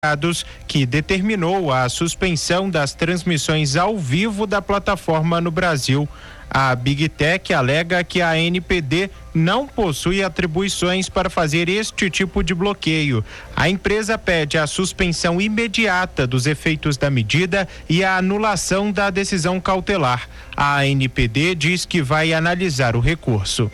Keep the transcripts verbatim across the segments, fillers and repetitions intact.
que determinou a suspensão das transmissões ao vivo da plataforma no Brasil. A Big Tech alega que a A N P D não possui atribuições para fazer este tipo de bloqueio. A empresa pede a suspensão imediata dos efeitos da medida e a anulação da decisão cautelar. A A N P D diz que vai analisar o recurso.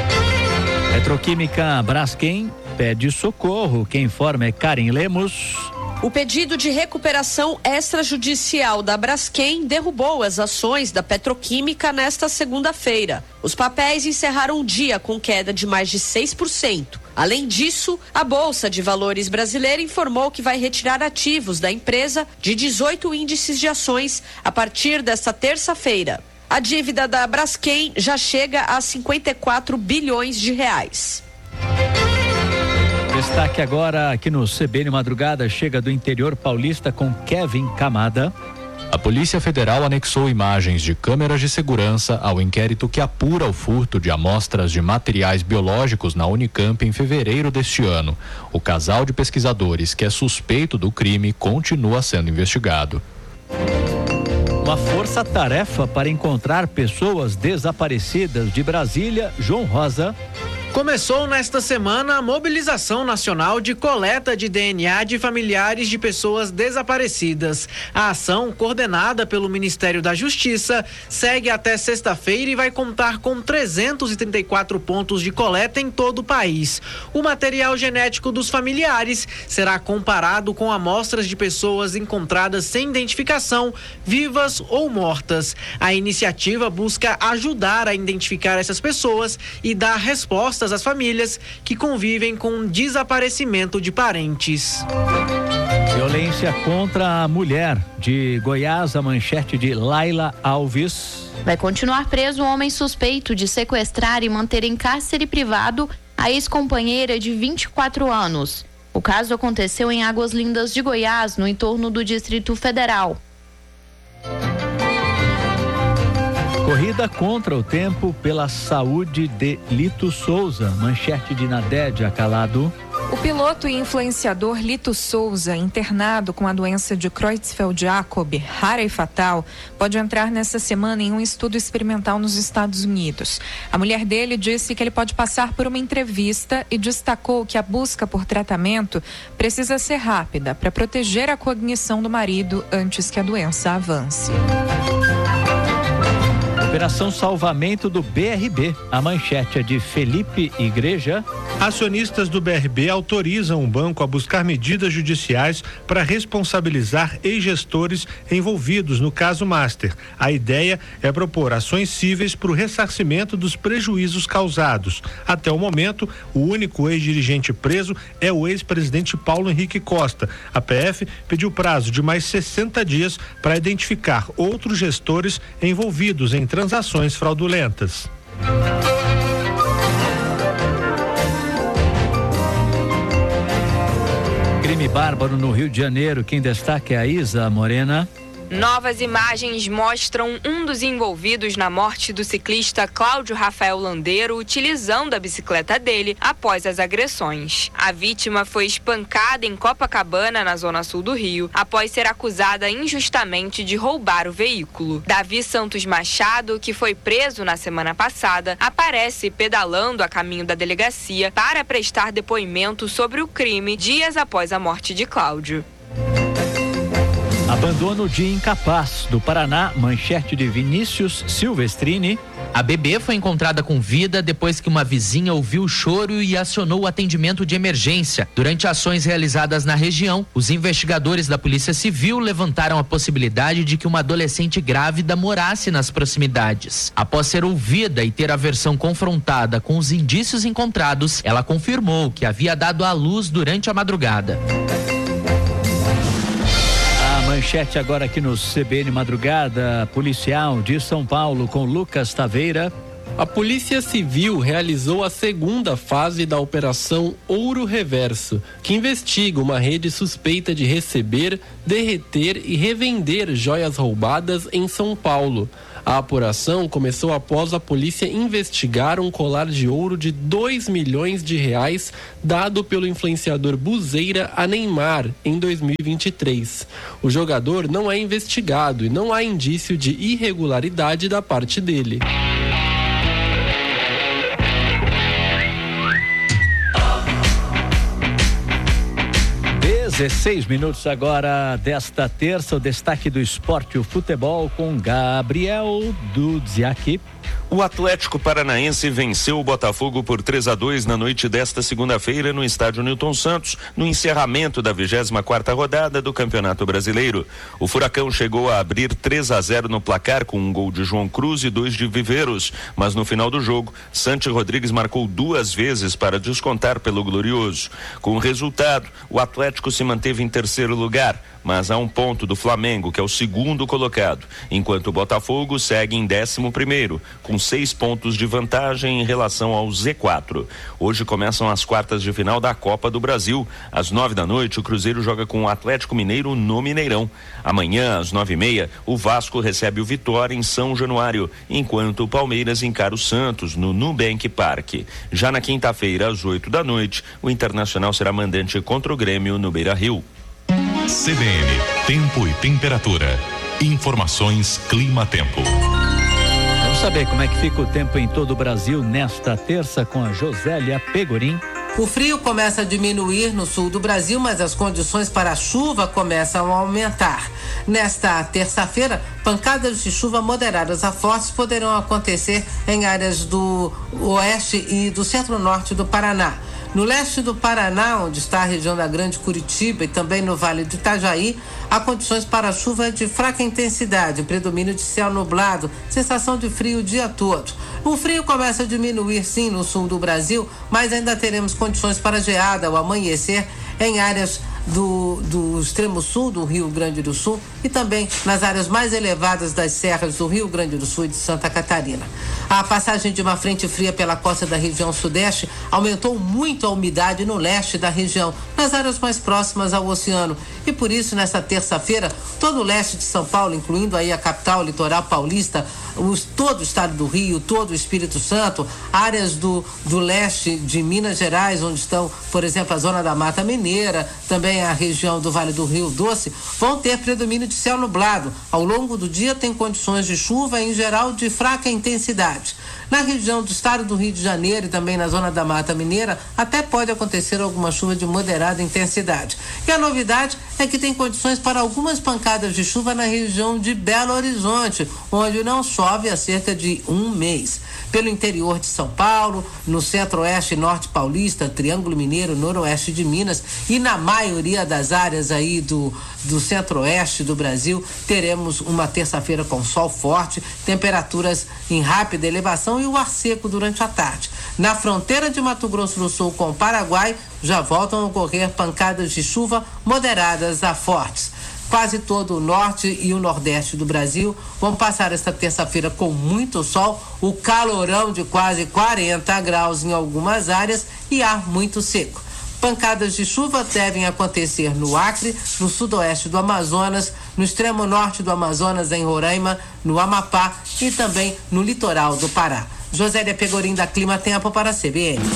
Petroquímica Braskem pede socorro. Quem informa é Karen Lemos. O pedido de recuperação extrajudicial da Braskem derrubou as ações da Petroquímica nesta segunda-feira. Os papéis encerraram o dia com queda de mais de seis por cento. Além disso, a Bolsa de Valores brasileira informou que vai retirar ativos da empresa de dezoito índices de ações a partir desta terça-feira. A dívida da Braskem já chega a cinquenta e quatro bilhões de reais. Destaque agora aqui no C B N Madrugada, chega do interior paulista com Kevin Camada. A Polícia Federal anexou imagens de câmeras de segurança ao inquérito que apura o furto de amostras de materiais biológicos na Unicamp em fevereiro deste ano. O casal de pesquisadores que é suspeito do crime continua sendo investigado. Uma força-tarefa para encontrar pessoas desaparecidas de Brasília, João Rosa. Começou nesta semana a mobilização nacional de coleta de D N A de familiares de pessoas desaparecidas. A ação, coordenada pelo Ministério da Justiça, segue até sexta-feira e vai contar com trezentos e trinta e quatro pontos de coleta em todo o país. O material genético dos familiares será comparado com amostras de pessoas encontradas sem identificação, vivas ou mortas. A iniciativa busca ajudar a identificar essas pessoas e dar respostas às famílias que convivem com desaparecimento de parentes. Violência contra a mulher. De Goiás, a manchete de Laila Alves. Vai continuar preso o homem suspeito de sequestrar e manter em cárcere privado a ex-companheira de vinte e quatro anos. O caso aconteceu em Águas Lindas de Goiás, no entorno do Distrito Federal. Corrida contra o tempo pela saúde de Lito Souza. Manchete de Nadédia Calado. O piloto e influenciador Lito Souza, internado com a doença de Creutzfeldt-Jakob, rara e fatal, pode entrar nessa semana em um estudo experimental nos Estados Unidos. A mulher dele disse que ele pode passar por uma entrevista e destacou que a busca por tratamento precisa ser rápida para proteger a cognição do marido antes que a doença avance. Operação Salvamento do B R B. A manchete é de Felipe Igreja. Acionistas do B R B autorizam o banco a buscar medidas judiciais para responsabilizar ex-gestores envolvidos no caso Master. A ideia é propor ações cíveis para o ressarcimento dos prejuízos causados. Até o momento, o único ex-dirigente preso é o ex-presidente Paulo Henrique Costa. A P F pediu prazo de mais sessenta dias para identificar outros gestores envolvidos em transações fraudulentas. Crime bárbaro no Rio de Janeiro. Quem destaca é a Isa Morena. Novas imagens mostram um dos envolvidos na morte do ciclista Cláudio Rafael Landeiro utilizando a bicicleta dele após as agressões. A vítima foi espancada em Copacabana, na zona sul do Rio, após ser acusada injustamente de roubar o veículo. Davi Santos Machado, que foi preso na semana passada, aparece pedalando a caminho da delegacia para prestar depoimento sobre o crime dias após a morte de Cláudio. Abandono de incapaz do Paraná, manchete de Vinícius Silvestrini. A bebê foi encontrada com vida depois que uma vizinha ouviu o choro e acionou o atendimento de emergência. Durante ações realizadas na região, os investigadores da Polícia Civil levantaram a possibilidade de que uma adolescente grávida morasse nas proximidades. Após ser ouvida e ter a versão confrontada com os indícios encontrados, ela confirmou que havia dado à luz durante a madrugada. Manchete agora aqui no C B N Madrugada, policial de São Paulo com Lucas Taveira. A Polícia Civil realizou a segunda fase da Operação Ouro Reverso, que investiga uma rede suspeita de receber, derreter e revender joias roubadas em São Paulo. A apuração começou após a polícia investigar um colar de ouro de dois milhões de reais dado pelo influenciador Buzeira a Neymar em dois mil e vinte e três. O jogador não é investigado e não há indício de irregularidade da parte dele. dezesseis minutos agora desta terça, o destaque do esporte, o futebol com Gabriel Dudziak. O Atlético Paranaense venceu o Botafogo por três a dois na noite desta segunda-feira no estádio Newton Santos, no encerramento da vigésima quarta rodada do Campeonato Brasileiro. O Furacão chegou a abrir três a zero no placar com um gol de João Cruz e dois de Viveiros, mas no final do jogo, Santi Rodrigues marcou duas vezes para descontar pelo Glorioso. Com o resultado, o Atlético se manteve em terceiro lugar, mas a um ponto do Flamengo, que é o segundo colocado, enquanto o Botafogo segue em décimo primeiro, com seis pontos de vantagem em relação ao Z quatro. Hoje começam as quartas de final da Copa do Brasil. Às nove da noite, o Cruzeiro joga com o Atlético Mineiro no Mineirão. Amanhã, às nove e meia, o Vasco recebe o Vitória em São Januário, enquanto o Palmeiras encara o Santos no Nubank Park. Já na quinta-feira, às oito da noite, o Internacional será mandante contra o Grêmio no Beira-Rio. C B N, tempo e temperatura. Informações Clima-Tempo. Vamos saber como é que fica o tempo em todo o Brasil nesta terça com a Josélia Pegorim. O frio começa a diminuir no sul do Brasil, mas as condições para a chuva começam a aumentar. Nesta terça-feira, pancadas de chuva moderadas a fortes poderão acontecer em áreas do oeste e do centro-norte do Paraná. No leste do Paraná, onde está a região da Grande Curitiba e também no Vale do Itajaí, há condições para chuva de fraca intensidade, predomínio de céu nublado, sensação de frio o dia todo. O frio começa a diminuir sim no sul do Brasil, mas ainda teremos condições para geada ao amanhecer em áreas do, do extremo sul do Rio Grande do Sul e também nas áreas mais elevadas das serras do Rio Grande do Sul e de Santa Catarina. A passagem de uma frente fria pela costa da região sudeste aumentou muito a umidade no leste da região, nas áreas mais próximas ao oceano. E por isso, nesta terça-feira, todo o leste de São Paulo, incluindo aí a capital, o litoral paulista, os, todo o estado do Rio, todo o Espírito Santo, áreas do, do leste de Minas Gerais, onde estão, por exemplo, a zona da Mata Mineira, também a região do Vale do Rio Doce, vão ter predomínio de céu nublado. Ao longo do dia tem condições de chuva, em geral de fraca intensidade. Na região do estado do Rio de Janeiro e também na zona da Mata Mineira, até pode acontecer alguma chuva de moderada intensidade. E a novidade é que tem condições para algumas pancadas de chuva na região de Belo Horizonte, onde não chove há cerca de um mês. Pelo interior de São Paulo, no centro-oeste e norte paulista, Triângulo Mineiro, noroeste de Minas e na maioria das áreas aí do, do centro-oeste do Brasil, teremos uma terça-feira com sol forte, temperaturas em rápida elevação e o ar seco durante a tarde. Na fronteira de Mato Grosso do Sul com o Paraguai, já voltam a ocorrer pancadas de chuva moderadas a fortes. Quase todo o norte e o nordeste do Brasil vão passar esta terça-feira com muito sol, o calorão de quase quarenta graus em algumas áreas e ar muito seco. Pancadas de chuva devem acontecer no Acre, no sudoeste do Amazonas, no extremo norte do Amazonas, em Roraima, no Amapá e também no litoral do Pará. Josélia Pegorim, da Clima Tempo, para a C B N.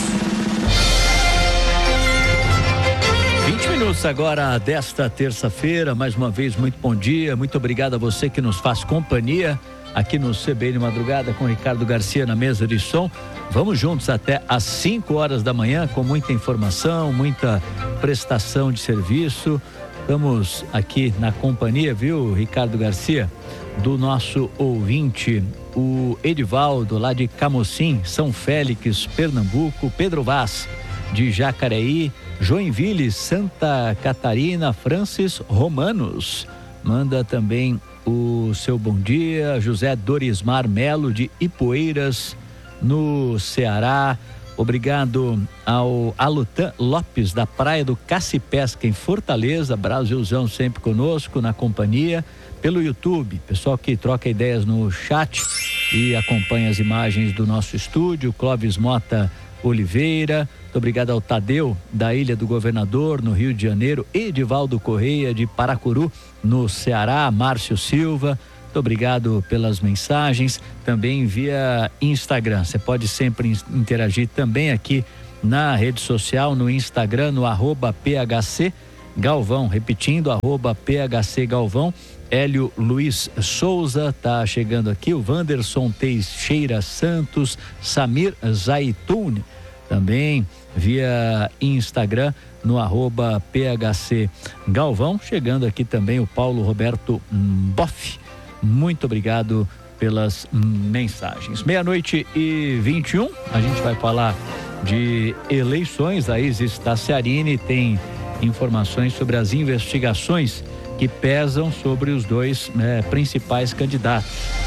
vinte minutos agora desta terça-feira, mais uma vez muito bom dia, muito obrigado a você que nos faz companhia aqui no C B N Madrugada com Ricardo Garcia na mesa de som. Vamos juntos até às cinco horas da manhã com muita informação, muita prestação de serviço. Estamos aqui na companhia, viu, Ricardo Garcia, do nosso ouvinte, o Edivaldo, lá de Camocim, São Félix, Pernambuco, Pedro Vaz, de Jacareí, Joinville, Santa Catarina, Francis Romanos. Manda também o seu bom dia, José Dorismar Melo, de Ipueiras, no Ceará. Obrigado ao Alutan Lopes, da Praia do Cacipesca, em Fortaleza. Brasilzão sempre conosco, na companhia, pelo YouTube. Pessoal que troca ideias no chat e acompanha as imagens do nosso estúdio. Clóvis Mota Oliveira, muito obrigado ao Tadeu, da Ilha do Governador, no Rio de Janeiro, Edivaldo Correia, de Paracuru, no Ceará, Márcio Silva, Muito obrigado pelas mensagens, também via Instagram. Você pode sempre interagir também aqui na rede social, no Instagram, no arroba P H C Galvão, repetindo, arroba P H C Galvão. Hélio Luiz Souza tá chegando aqui, o Wanderson Teixeira Santos, Samir Zaitun, também via Instagram, no arroba P H C Galvão. Chegando aqui também o Paulo Roberto Boff. Muito obrigado pelas mensagens. Meia-noite e vinte e um, a gente vai falar de eleições. A Isis Tassiarini tem informações sobre as investigações que pesam sobre os dois né, principais candidatos.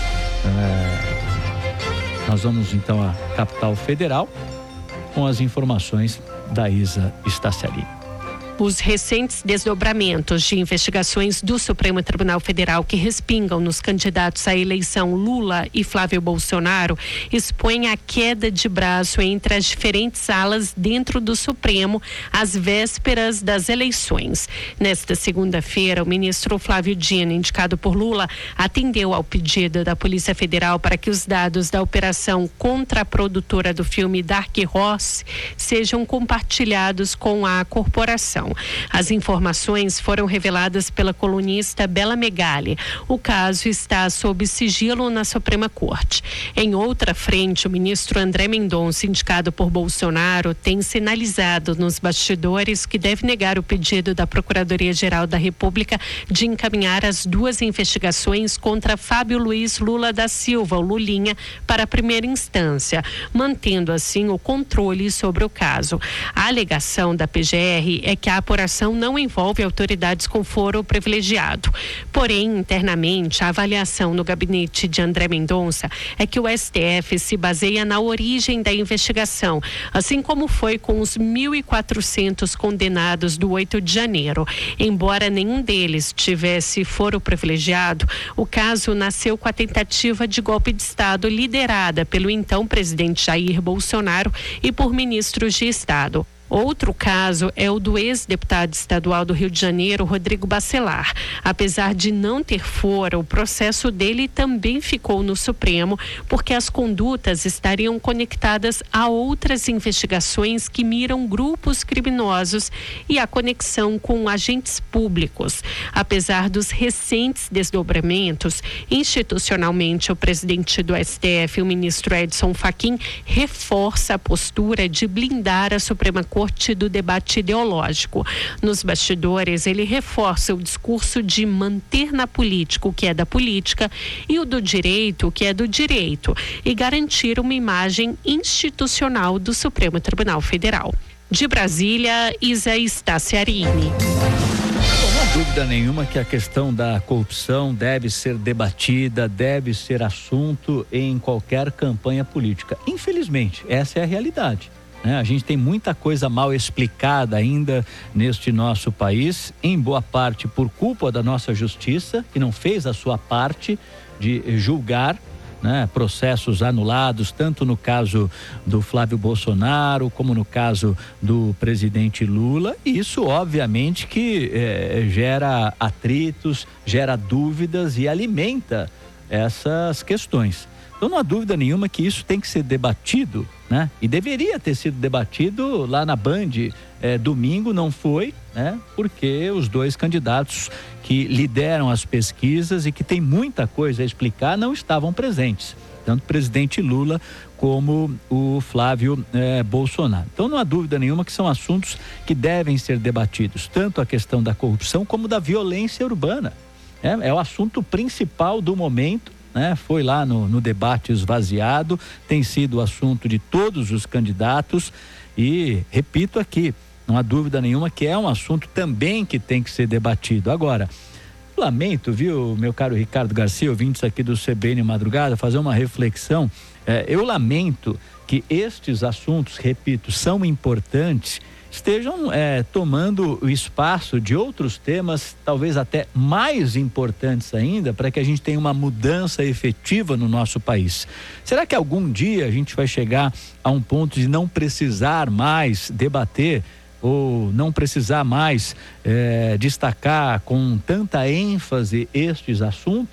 É, nós vamos então à capital federal com as informações da Isa Staciarini. Os recentes desdobramentos de investigações do Supremo Tribunal Federal que respingam nos candidatos à eleição Lula e Flávio Bolsonaro expõem a queda de braço entre as diferentes alas dentro do Supremo às vésperas das eleições. Nesta segunda-feira, o ministro Flávio Dino, indicado por Lula, atendeu ao pedido da Polícia Federal para que os dados da operação contra a produtora do filme Dark Horse sejam compartilhados com a corporação. As informações foram reveladas pela colunista Bela Megali. O caso está sob sigilo na Suprema Corte. Em outra frente, o ministro André Mendonça, indicado por Bolsonaro, tem sinalizado nos bastidores que deve negar o pedido da Procuradoria-Geral da República de encaminhar as duas investigações contra Fábio Luiz Lula da Silva, o Lulinha, para a primeira instância, mantendo assim o controle sobre o caso. A alegação da P G R é que a apuração não envolve autoridades com foro privilegiado. Porém, internamente, a avaliação no gabinete de André Mendonça é que o S T F se baseia na origem da investigação, assim como foi com os mil e quatrocentos condenados do oito de janeiro. Embora nenhum deles tivesse foro privilegiado, o caso nasceu com a tentativa de golpe de Estado liderada pelo então presidente Jair Bolsonaro e por ministros de Estado. Outro caso é o do ex-deputado estadual do Rio de Janeiro, Rodrigo Bacelar. Apesar de não ter foro, o processo dele também ficou no Supremo, porque as condutas estariam conectadas a outras investigações que miram grupos criminosos e a conexão com agentes públicos. Apesar dos recentes desdobramentos, institucionalmente o presidente do S T F, o ministro Edson Fachin, reforça a postura de blindar a Suprema Corte do debate ideológico. Nos bastidores, ele reforça o discurso de manter na política o que é da política e o do direito o que é do direito e garantir uma imagem institucional do Supremo Tribunal Federal. De Brasília, Isa Staciarini. Não há dúvida nenhuma que a questão da corrupção deve ser debatida, deve ser assunto em qualquer campanha política. Infelizmente, essa é a realidade. A gente tem muita coisa mal explicada ainda neste nosso país, em boa parte por culpa da nossa justiça, que não fez a sua parte de julgar, né, processos anulados, tanto no caso do Flávio Bolsonaro, como no caso do presidente Lula. E isso, obviamente, que eh, gera atritos, gera dúvidas e alimenta essas questões. Então não há dúvida nenhuma que isso tem que ser debatido, né? E deveria ter sido debatido lá na Band, é, domingo, não foi, né? Porque os dois candidatos que lideram as pesquisas e que tem muita coisa a explicar não estavam presentes, tanto o presidente Lula como o Flávio é, Bolsonaro. Então não há dúvida nenhuma que são assuntos que devem ser debatidos, tanto a questão da corrupção como da violência urbana. É, é o assunto principal do momento. Né? Foi lá no, no debate esvaziado, tem sido o assunto de todos os candidatos e, repito aqui, não há dúvida nenhuma que é um assunto também que tem que ser debatido. Agora, lamento, viu, meu caro Ricardo Garcia, ouvintes aqui do C B N Madrugada, fazer uma reflexão. É, eu lamento que estes assuntos, repito, são importantes, estejam é, tomando o espaço de outros temas, talvez até mais importantes ainda, para que a gente tenha uma mudança efetiva no nosso país. Será que algum dia a gente vai chegar a um ponto de não precisar mais debater ou não precisar mais é, destacar com tanta ênfase estes assuntos?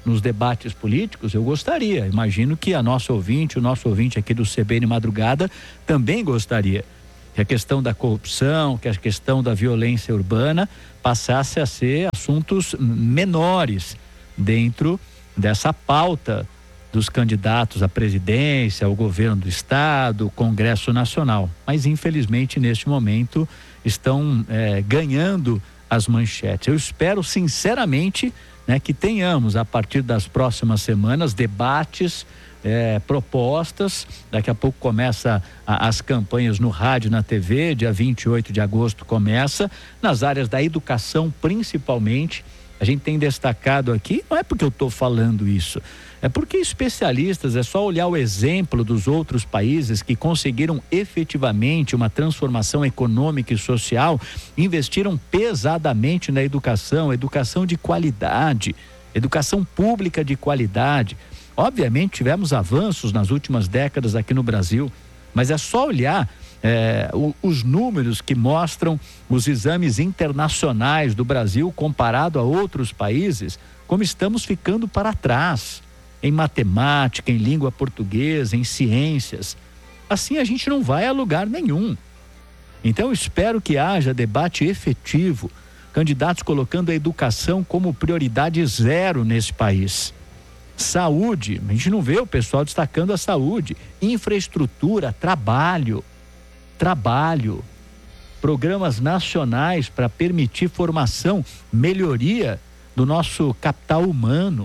nos debates políticos, eu gostaria. Imagino que a nossa ouvinte, o nosso ouvinte aqui do C B N Madrugada também gostaria que a questão da corrupção, que a questão da violência urbana passasse a ser assuntos menores dentro dessa pauta dos candidatos à presidência, ao governo do estado, ao Congresso Nacional. Mas infelizmente neste momento estão é, ganhando as manchetes. Eu espero sinceramente, né, que tenhamos a partir das próximas semanas debates, é, propostas. Daqui a pouco começa a, as campanhas no rádio, na T V, dia vinte e oito de agosto começa, nas áreas da educação principalmente. A gente tem destacado aqui, não é porque eu estou falando isso, é porque especialistas, é só olhar o exemplo dos outros países que conseguiram efetivamente uma transformação econômica e social, investiram pesadamente na educação, educação de qualidade, educação pública de qualidade. Obviamente tivemos avanços nas últimas décadas aqui no Brasil, mas é só olhar É, o, os números que mostram os exames internacionais do Brasil comparado a outros países, como estamos ficando para trás em matemática, em língua portuguesa, em ciências. Assim a gente não vai a lugar nenhum. Então espero que haja debate efetivo, candidatos colocando a educação como prioridade zero nesse país. Saúde, a gente não vê o pessoal destacando a saúde, infraestrutura, trabalho. Trabalho, programas nacionais para permitir formação, melhoria do nosso capital humano,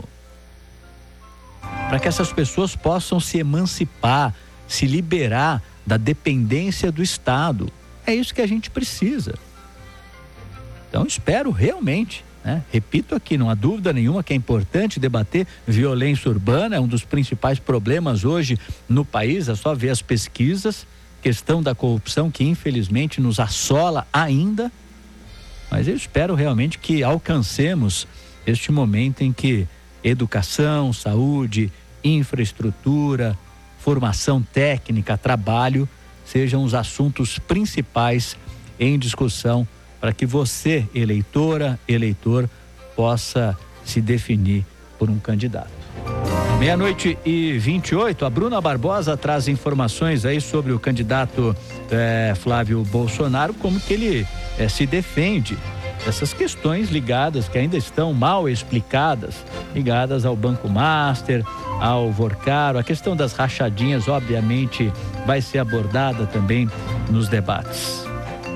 para que essas pessoas possam se emancipar, se liberar da dependência do Estado. É isso que a gente precisa. Então espero realmente, né? Repito aqui, não há dúvida nenhuma que é importante debater violência urbana, é um dos principais problemas hoje no país, é só ver as pesquisas. Questão da corrupção que infelizmente nos assola ainda, mas eu espero realmente que alcancemos este momento em que educação, saúde, infraestrutura, formação técnica, trabalho sejam os assuntos principais em discussão para que você, eleitora, eleitor, possa se definir por um candidato. Meia-noite e vinte e oito, a Bruna Barbosa traz informações aí sobre o candidato eh, Flávio Bolsonaro, como que ele eh, se defende dessas questões ligadas, que ainda estão mal explicadas, ligadas ao Banco Master, ao Vorcaro. A questão das rachadinhas, obviamente, vai ser abordada também nos debates.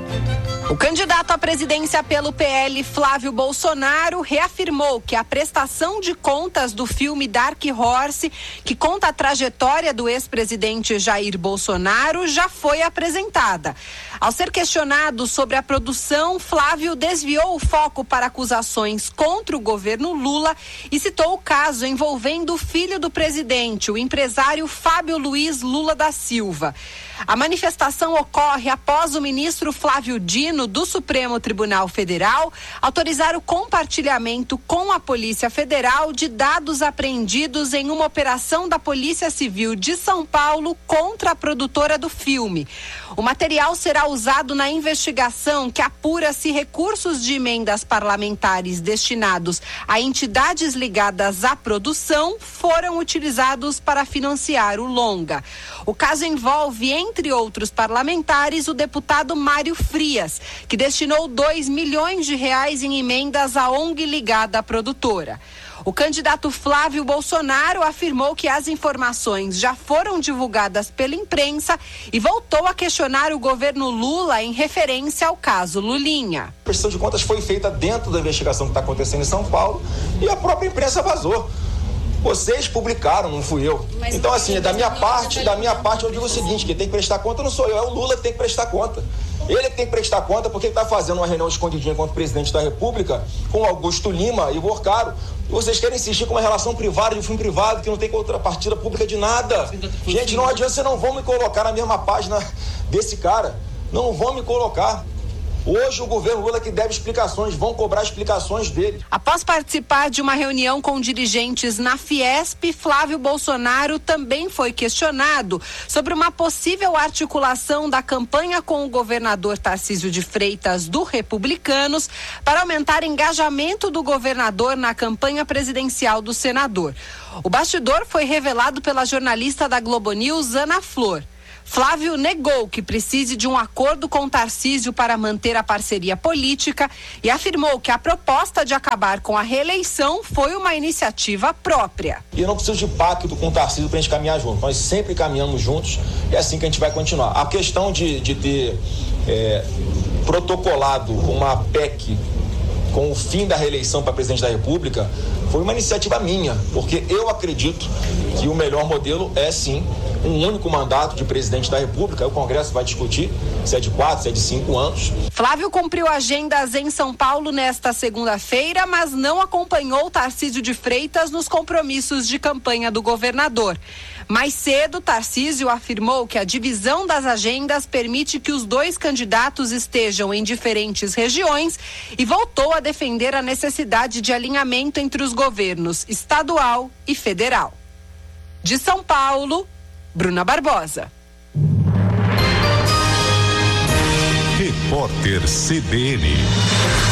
O candidato à presidência pelo P L, Flávio Bolsonaro, reafirmou que a prestação de contas do filme Dark Horse, que conta a trajetória do ex-presidente Jair Bolsonaro, já foi apresentada. Ao ser questionado sobre a produção, Flávio desviou o foco para acusações contra o governo Lula e citou o caso envolvendo o filho do presidente, o empresário Fábio Luiz Lula da Silva. A manifestação ocorre após o ministro Flávio Dino, do Supremo Tribunal Federal, autorizar o compartilhamento com a Polícia Federal de dados apreendidos em uma operação da Polícia Civil de São Paulo contra a produtora do filme. O material será usado na investigação que apura se recursos de emendas parlamentares destinados a entidades ligadas à produção foram utilizados para financiar o longa. O caso envolve, entre outros parlamentares, o deputado Mário Frias, que destinou dois milhões de reais em emendas à O N G ligada à produtora. O candidato Flávio Bolsonaro afirmou que as informações já foram divulgadas pela imprensa e voltou a questionar o governo Lula em referência ao caso Lulinha. A prestação de contas foi feita dentro da investigação que está acontecendo em São Paulo e a própria imprensa vazou. Vocês publicaram, não fui eu. Mas então, assim, da minha parte, da minha parte, eu digo o seguinte, que tem que prestar conta não sou eu, é o Lula que tem que prestar conta. Ele que tem que prestar conta porque ele está fazendo uma reunião escondidinha contra o presidente da República com Augusto Lima e o Vorcaro. E vocês querem insistir com uma relação privada de um filme privado que não tem contrapartida pública de nada. Gente, não adianta, vocês não vão me colocar na mesma página desse cara. Não vão me colocar. Hoje o governo Lula que deve explicações, vão cobrar explicações dele. Após participar de uma reunião com dirigentes na Fiesp, Flávio Bolsonaro também foi questionado sobre uma possível articulação da campanha com o governador Tarcísio de Freitas do Republicanos para aumentar engajamento do governador na campanha presidencial do senador. O bastidor foi revelado pela jornalista da Globo News, Ana Flor. Flávio negou que precise de um acordo com Tarcísio para manter a parceria política e afirmou que a proposta de acabar com a reeleição foi uma iniciativa própria. E eu não preciso de pacto com o Tarcísio para a gente caminhar junto. Nós sempre caminhamos juntos e é assim que a gente vai continuar. A questão de, de ter é, protocolado uma P E C com o fim da reeleição para presidente da República foi uma iniciativa minha, porque eu acredito que o melhor modelo é sim um único mandato de presidente da República. O Congresso vai discutir se é de quatro, se é de cinco anos. Flávio cumpriu agendas em São Paulo nesta segunda-feira, mas não acompanhou Tarcísio de Freitas nos compromissos de campanha do governador. Mais cedo, Tarcísio afirmou que a divisão das agendas permite que os dois candidatos estejam em diferentes regiões e voltou a defender a necessidade de alinhamento entre os governos estadual e federal. De São Paulo, Bruna Barbosa. Repórter C B N.